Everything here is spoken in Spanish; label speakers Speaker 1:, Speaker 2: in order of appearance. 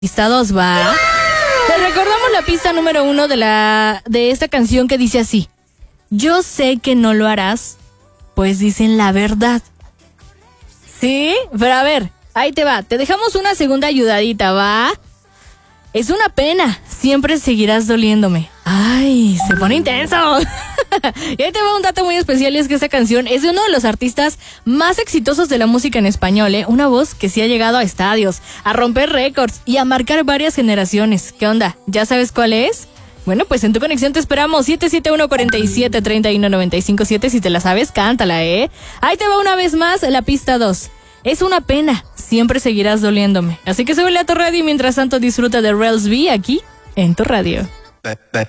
Speaker 1: Pista 2, va. Te recordamos la pista número 1 de esta canción que dice así. Yo sé que no lo harás, pues dicen la verdad. ¿Sí? Pero a ver, ahí te va. Te dejamos una segunda ayudadita, ¿va? Es una pena, siempre seguirás doliéndome. ¡Ay! Se pone intenso. Y ahí te va un dato muy especial, y es que esta canción es de uno de los artistas más exitosos de la música en español, ¿eh? Una voz que sí ha llegado a estadios, a romper récords y a marcar varias generaciones. ¿Qué onda? ¿Ya sabes cuál es? Bueno, pues en tu conexión te esperamos. 771-47-31-957. Si te la sabes, cántala, ¿eh? Ahí te va una vez más la pista 2. Es una pena, siempre seguirás doliéndome. Así que súbele a tu radio y mientras tanto disfruta de Rels B aquí en tu radio.